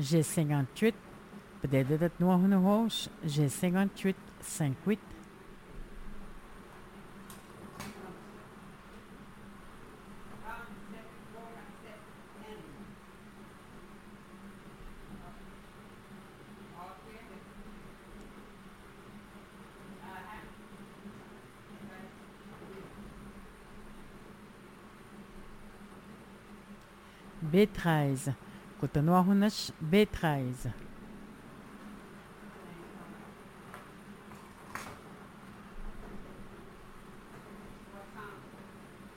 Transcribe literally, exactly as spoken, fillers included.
G cinquante-huit, peut-être noir ou rouge, G cinquante-huit, cinquante-huit. B treize, côté noir ou B treize.